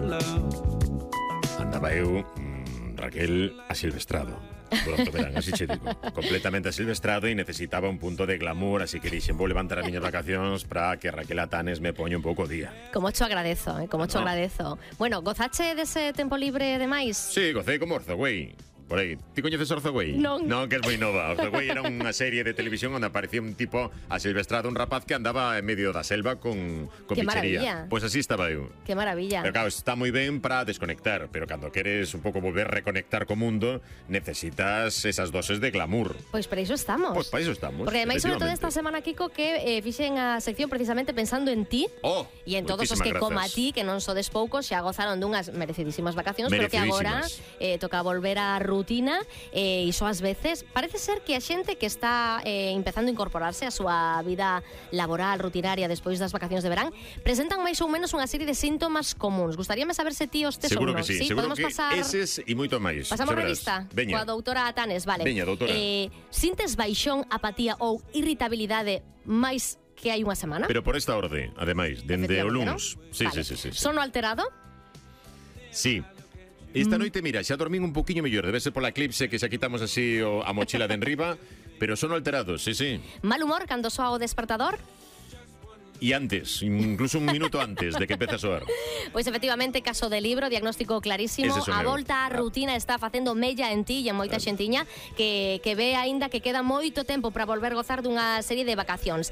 Andaba eu, Raquel, asilvestrado durante o verán, así che digo, completamente asilvestrado, e necesitaba un punto de glamour, así que dixen, vou levantar as miñas vacacións para que Raquel Atanes me poña un pouco o día. Como cho agradezo, como cho agradezo. Bueno, gozache dese tempo libre de máis? Sí, gocei como Orzagüey. Por aí, ti coñeces Orzagüey? Non. Non, que es moi nova. Orzagüey era unha serie de televisión onde aparecía un tipo asilvestrado, un rapaz que andaba en medio da selva con Que bichería. maravilla. Pois así estaba eu. Que maravilla. Pero claro, está moi ben para desconectar, pero cando queres un pouco volver a reconectar co mundo, necesitas esas doses de glamour. Pois para iso estamos. Pois para iso estamos. Porque ademais, sobre todo efectivamente. esta semana, Kiko, que fixen a sección precisamente pensando en ti e en todos os que, moitísimas como a grazas. ti, que non sodes poucos, xa gozaron dunhas merecidísimas vacacións, pero que agora toca volver á rutina. Iso ás veces parece ser que a xente que está empezando a incorporarse a súa vida laboral, rutinaria despois das vacacións de verán, presentan máis ou menos unha serie de síntomas comuns. Gustaríame saber se ti os tes ou Seguro non. que sí, Podemos seguro que pasar... eses e moito máis. Pasamos Xa verás. revista Veña. coa doutora Atanes, vale. Veña, doutora. Sintes baixón, apatía ou irritabilidade máis que hai unha semana? Pero por esta orde, ademais, dende o luns. ¿no? Sí, Vale. sí. Sono alterado? Sí. Esta noite, mira, xa dormín un poquinho mellor. Debe ser pola eclipse que xa quitamos así a mochila de enriba. Pero son alterados, sí. Mal humor cando soa o despertador? E antes, incluso un minuto antes de que empece a soar. Pois efectivamente, caso de libro, diagnóstico clarísimo. Ese son A eu. volta á rutina está facendo mella en ti e en moita xentiña que ve aínda que queda moito tempo para volver gozar dunha serie de vacacións.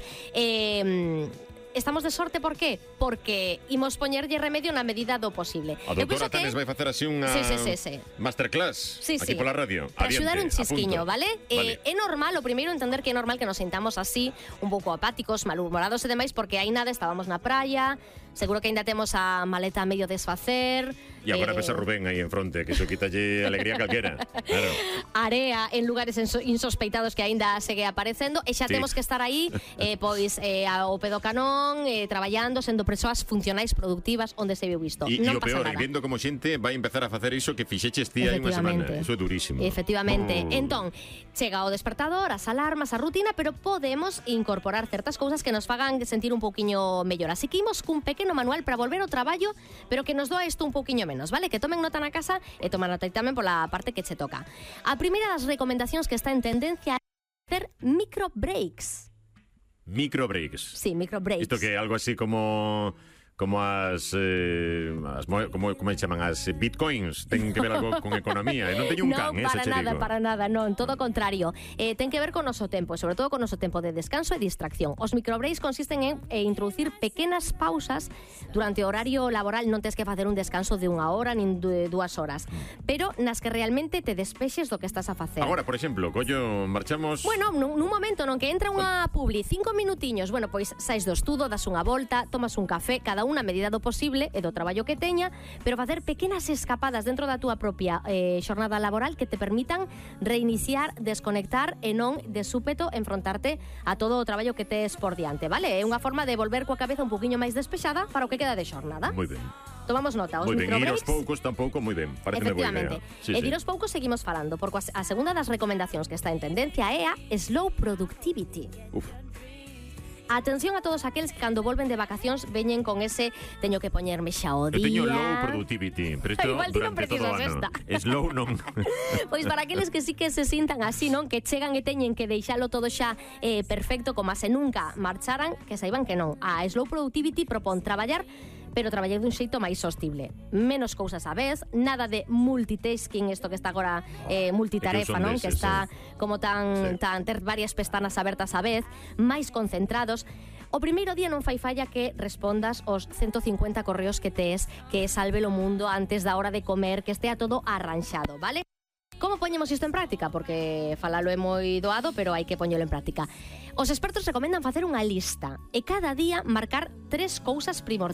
Estamos de sorte, por qué? Porque imos poñerlle remedio na medida do posible. A doutora Tanes vai facer así unha Sí. masterclass Sí. aquí pola radio. Para axudar un chisquiño, apunto. ¿vale? É normal, o primeiro entender que é normal que nos sintamos así, un pouco apáticos, malhumorados e demais, porque hai nada, estábamos na praia, seguro que ainda temos a maleta a medio desfacer. E agora pesa Rubén aí en fronte, que iso quítalle alegría a calquera. Claro. Area en lugares insospeitados que aínda segue aparecendo, e xa Sí. temos que estar aí ao pé do canón, traballando, sendo persoas funcionais, productivas, onde se viu isto. E Non o pasa peor, nada. viendo como xente vai empezar a facer iso que fixeches ti hai unha semana. Iso é durísimo. Efectivamente. Entón, chega o despertador, as alarmas, a rutina, pero podemos incorporar certas cousas que nos fagan sentir un pouquiño mellor. Así que imos cun pequeno manual para volver ao traballo, pero que nos doa isto un pouquiño menos, vale? Que tomen nota na casa e tomen nota tamén pola parte que che toca. A primeira das recomendacións que está en tendencia é ter micro breaks. Micro breaks. Sí, micro breaks. Isto que é algo así como as como chaman as bitcoins, ten que ver algo con economía, non teño un can, para che nada, digo. para nada, non, todo o contrario. Ten que ver con noso tempo, sobre todo con noso tempo de descanso e distracción. Os microbreaks consisten en introducir pequenas pausas durante o horario laboral. Non tes que facer un descanso de 1 hora nin de 2 horas, pero nas que realmente te despexes do que estás a facer. Agora, por exemplo, marchamos... Bueno, nun momento non que entra unha publi, 5 minutiños, bueno, pois sais do estudo, das unha volta, tomas un café, cada unha medida do posible e do traballo que teña, pero facer pequenas escapadas dentro da túa propia xornada laboral que te permitan reiniciar, desconectar e non de súpeto enfrontarte a todo o traballo que tes por diante, vale? É unha forma de volver coa cabeza un poquinho máis despexada para o que queda de xornada. Moi ben. Tomamos nota, os Moi ben, ir microbreaks. aos poucos tampouco moi ben, parece boa idea. E dir aos poucos seguimos falando, porque a segunda das recomendacións que está en tendencia é a slow productivity. Uf. Atención a todos aqueles que cando volven de vacacións veñen con ese teño que poñerme xa o día. Eu teño low productivity, pero isto Igual ti non durante todo o precisas ano. esta. Slow non. Pois para aqueles que sí que se sintan así, non? Que chegan e teñen que deixalo todo xa perfecto, como se nunca marcharan, que saiban que non. A slow productivity propón traballar, pero traballar dun xeito máis sostible. Menos cousas á vez, nada de multitasking, isto que está agora multitarefa, non? Que está como tan ter varias pestanas abertas á vez, máis concentrados. O primeiro día non fai falla que respondas os 150 correos que tes, que salve o mundo antes da hora de comer, que estea todo arranxado, vale? Como poñemos isto en práctica? Porque falalo é moi doado, pero hai que poñelo en práctica. Os expertos recomendan facer unha lista e cada día marcar 3 cousas primordiais.